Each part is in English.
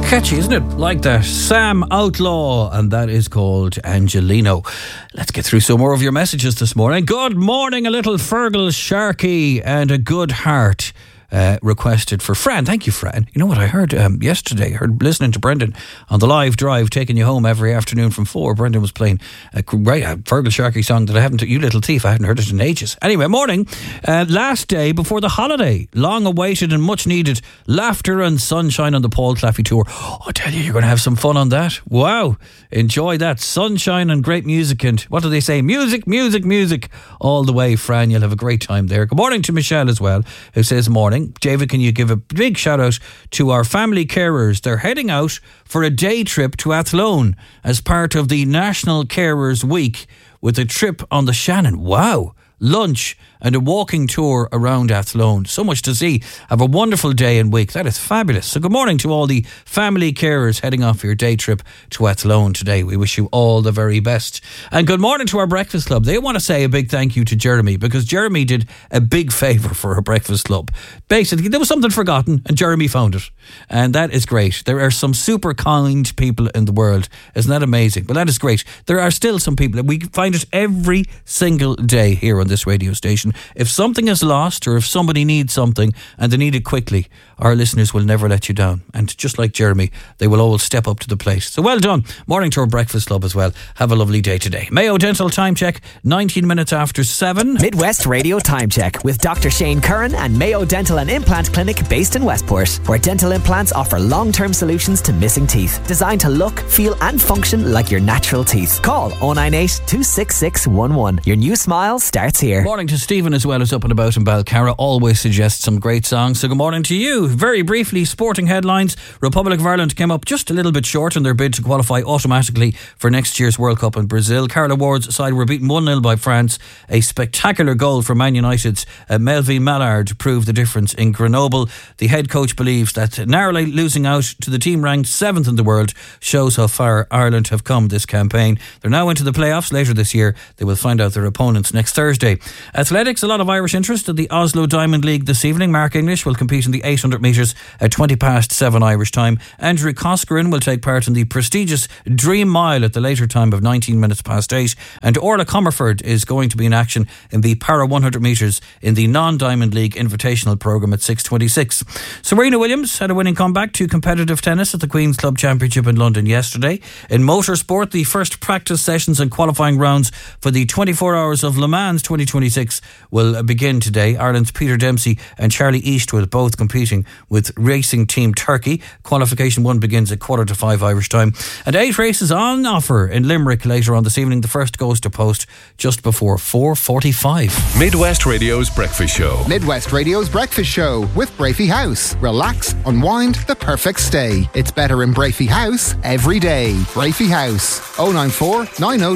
Catchy, isn't it? Like that. Sam Outlaw, and that is called Angelino. Let's get through some more of your messages this morning. Good morning, a little Fergal Sharkey and a good heart. Requested for Fran. Thank you, Fran. You know what I heard yesterday? I heard listening to Brendan on the live drive, taking you home every afternoon from 4. Brendan was playing a great Fergal Sharkey song that I haven't, You Little Thief, I hadn't heard it in ages. Anyway, morning. Last day before the holiday. Long awaited and much needed. Laughter and sunshine on the Paul Claffey tour. Oh, I tell you, you're going to have some fun on that. Wow. Enjoy that. Sunshine and great music. And what do they say? Music, music, music. All the way, Fran. You'll have a great time there. Good morning to Michelle as well, who says morning. David, can you give a big shout out to our family carers? They're heading out for a day trip to Athlone as part of the National Carers Week with a trip on the Shannon. Wow. Lunch and a walking tour around Athlone. So much to see. Have a wonderful day and week. That is fabulous. So good morning to all the family carers heading off your day trip to Athlone today. We wish you all the very best. And good morning to our Breakfast Club. They want to say a big thank you to Jeremy, because Jeremy did a big favour for our Breakfast Club. Basically, there was something forgotten and Jeremy found it. And that is great. There are some super kind people in the world. Isn't that amazing? Well, that is great. There are still some people. We find it every single day here on this radio station. If something is lost or if somebody needs something and they need it quickly, our listeners will never let you down. And just like Jeremy, they will always step up to the plate. So well done. Morning to our Breakfast Club as well. Have a lovely day today. Mayo Dental Time Check, 19 minutes after 7. Midwest Radio Time Check with Dr. Shane Curran and Mayo Dental and Implant Clinic based in Westport, where dental implants offer long-term solutions to missing teeth, designed to look, feel and function like your natural teeth. Call 098 266 11. Your new smile starts here. Morning to Stephen as well, as up and about in Balcarra. Always suggests some great songs. So good morning to you. Very briefly, sporting headlines. Republic of Ireland came up just a little bit short in their bid to qualify automatically for next year's World Cup in Brazil. Carla Ward's side were beaten 1-0 by France. A spectacular goal from Man United's Melvin Mallard proved the difference in Grenoble. The head coach believes that narrowly losing out to the team ranked 7th in the world shows how far Ireland have come this campaign. They're now into the playoffs later this year. They will find out their opponents next Thursday. Athletics, a lot of Irish interest at the Oslo Diamond League this evening. Mark English will compete in the 800 metres at 7:20 Irish time. Andrew Coscarin will take part in the prestigious Dream Mile at the later time of 8:19. And Orla Comerford is going to be in action in the Para 100 metres in the non-Diamond League Invitational programme at 6:26. Serena Williams had a winning comeback to competitive tennis at the Queen's Club Championship in London yesterday. In motorsport, the first practice sessions and qualifying rounds for the 24 Hours of Le Mans 2026 will begin today. Ireland's Peter Dempsey and Charlie Eastwood both competing with Racing Team Turkey. Qualification 1 begins at 5:15 Irish time. And 8 races on offer in Limerick later on this evening. The first goes to post just before 4:45. Midwest Radio's Breakfast Show. Midwest Radio's Breakfast Show with Brafey House. Relax, unwind, the perfect stay. It's better in Brafey House every day. Brafey House, 094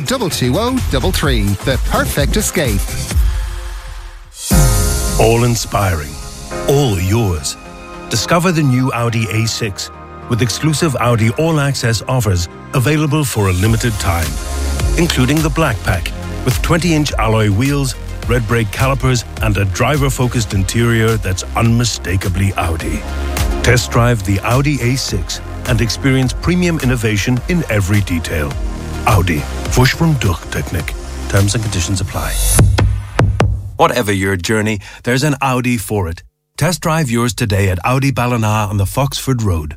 90 220 33. The perfect escape. All inspiring, all yours. Discover the new Audi A6 with exclusive Audi all-access offers available for a limited time, including the Black Pack with 20-inch alloy wheels, red brake calipers and a driver-focused interior that's unmistakably Audi. Test drive the Audi A6 and experience premium innovation in every detail. Audi. Fush from Durchtechnik. Terms and conditions apply. Whatever your journey, there's an Audi for it. Test drive yours today at Audi Ballina on the Foxford Road.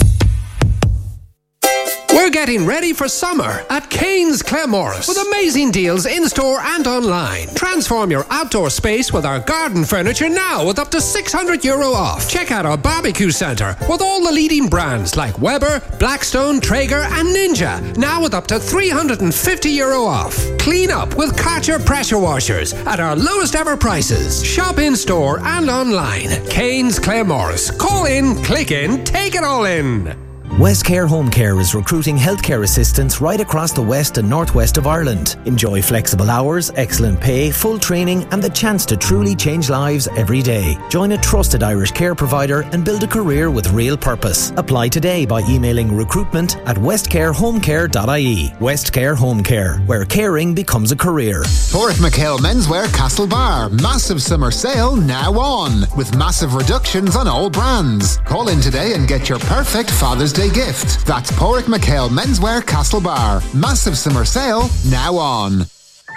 We're getting ready for summer at Kane's Claremorris with amazing deals in-store and online. Transform your outdoor space with our garden furniture now with up to €600 off. Check out our barbecue centre with all the leading brands like Weber, Blackstone, Traeger and Ninja, now with up to €350 off. Clean up with Karcher pressure washers at our lowest ever prices. Shop in-store and online. Kane's Claremorris. Call in, click in, take it all in. Westcare Home Care is recruiting healthcare assistants right across the west and northwest of Ireland. Enjoy flexible hours, excellent pay, full training and the chance to truly change lives every day. Join a trusted Irish care provider and build a career with real purpose. Apply today by emailing recruitment@westcarehomecare.ie. Westcare Home Care, where caring becomes a career. Porth McHale Menswear Castlebar. Massive summer sale now on, with massive reductions on all brands. Call in today and get your perfect Father's Day birthday gift. That's Porrick McHale Menswear Castlebar. Massive summer sale now on.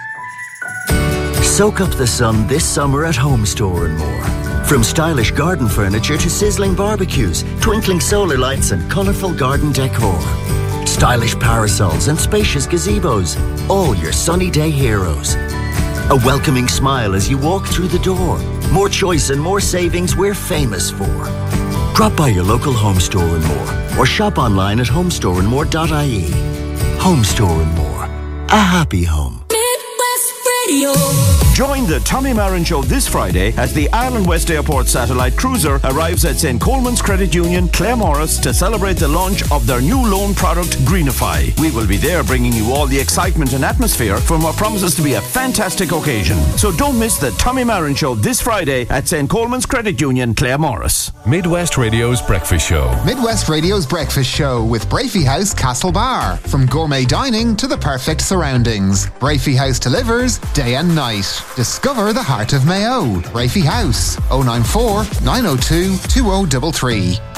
Soak up the sun this summer at Home Store and More. From stylish garden furniture to sizzling barbecues, twinkling solar lights and colourful garden decor. Stylish parasols and spacious gazebos. All your sunny day heroes. A welcoming smile as you walk through the door. More choice and more savings we're famous for. Drop by your local Home Store and More or shop online at homestoreandmore.ie. Home Store and More. A happy home. Midwest Radio. Join the Tommy Marin Show this Friday as the Ireland West Airport satellite cruiser arrives at St. Coleman's Credit Union, Claremorris, to celebrate the launch of their new loan product, Greenify. We will be there bringing you all the excitement and atmosphere from what promises to be a fantastic occasion. So don't miss the Tommy Marin Show this Friday at St. Coleman's Credit Union, Claremorris. Midwest Radio's Breakfast Show. Midwest Radio's Breakfast Show with Brafey House Castlebar. From gourmet dining to the perfect surroundings, Brafey House delivers day and night. Discover the heart of Mayo. Brafey House, 094 902 2033.